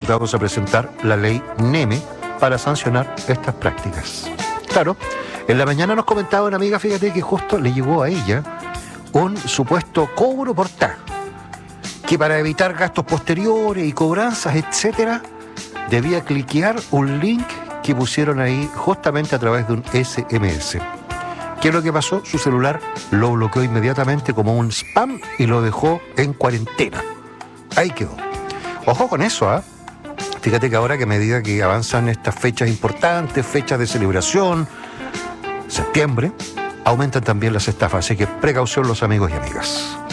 diputados a presentar la ley NEME para sancionar estas prácticas. Claro, en la mañana nos comentaba una amiga, fíjate que justo le llegó a ella un supuesto cobro por TAC, que para evitar gastos posteriores y cobranzas, etcétera, debía cliquear un link que pusieron ahí justamente a través de un SMS. ¿Qué es lo que pasó? Su celular lo bloqueó inmediatamente como un spam y lo dejó en cuarentena. Ahí quedó. Ojo con eso, ¿ah? Fíjate que ahora que a medida que avanzan estas fechas importantes, fechas de celebración, septiembre, aumentan también las estafas. Así que precaución los amigos y amigas.